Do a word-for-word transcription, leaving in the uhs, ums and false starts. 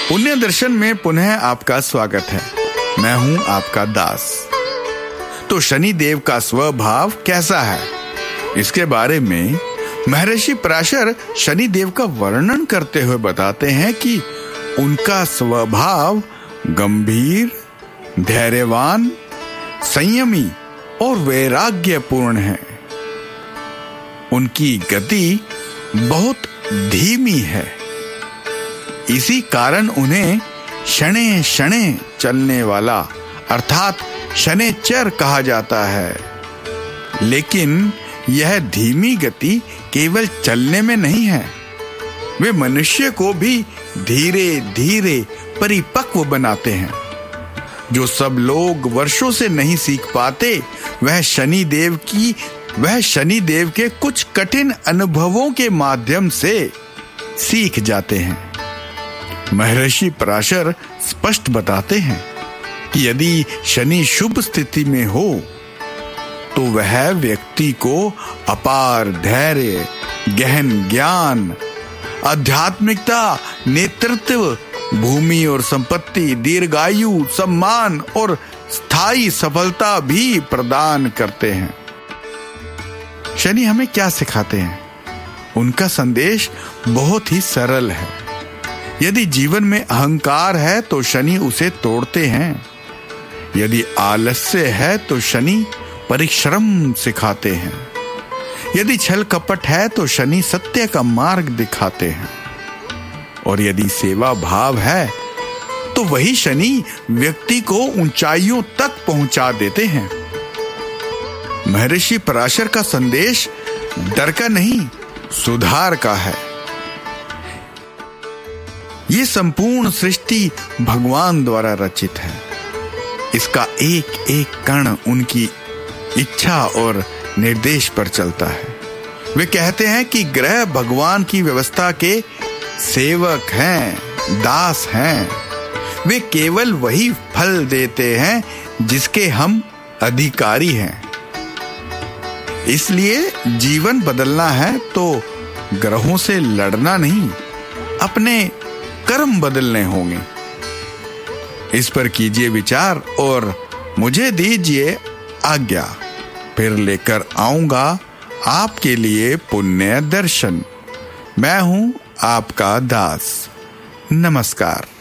पुण्य दर्शन में पुनः आपका स्वागत है। मैं हूं आपका दास। तो शनि देव का स्वभाव कैसा है, इसके बारे में महर्षि पराशर शनि देव का वर्णन करते हुए बताते हैं कि उनका स्वभाव गंभीर, धैर्यवान, संयमी और वैराग्यपूर्ण है। उनकी गति बहुत धीमी है। इसी कारण उन्हें शनै शनै चलने वाला अर्थात शनैश्चर कहा जाता है। लेकिन यह धीमी गति केवल चलने में नहीं है, वे मनुष्य को भी धीरे धीरे परिपक्व बनाते हैं। जो सब लोग वर्षों से नहीं सीख पाते, वह शनि देव की वह शनि देव के कुछ कठिन अनुभवों के माध्यम से सीख जाते हैं। महर्षि पराशर स्पष्ट बताते हैं कि यदि शनि शुभ स्थिति में हो तो वह व्यक्ति को अपार धैर्य, गहन ज्ञान, आध्यात्मिकता, नेतृत्व, भूमि और संपत्ति, दीर्घायु, सम्मान और स्थायी सफलता भी प्रदान करते हैं। शनि हमें क्या सिखाते हैं? उनका संदेश बहुत ही सरल है। यदि जीवन में अहंकार है तो शनि उसे तोड़ते हैं। यदि आलस्य है तो शनि परिश्रम सिखाते हैं। यदि छल कपट है तो शनि सत्य का मार्ग दिखाते हैं। और यदि सेवा भाव है तो वही शनि व्यक्ति को ऊंचाइयों तक पहुंचा देते हैं। महर्षि पराशर का संदेश डर का नहीं, सुधार का है। ये संपूर्ण सृष्टि भगवान द्वारा रचित है। इसका एक एक कण उनकी इच्छा और निर्देश पर चलता है। वे कहते हैं कि ग्रह भगवान की व्यवस्था के सेवक हैं, दास हैं। वे केवल वही फल देते हैं जिसके हम अधिकारी हैं। इसलिए जीवन बदलना है तो ग्रहों से लड़ना नहीं, अपने कर्म बदलने होंगे। इस पर कीजिए विचार और मुझे दीजिए आज्ञा। फिर लेकर आऊंगा आपके लिए पुण्य दर्शन। मैं हूं आपका दास। नमस्कार।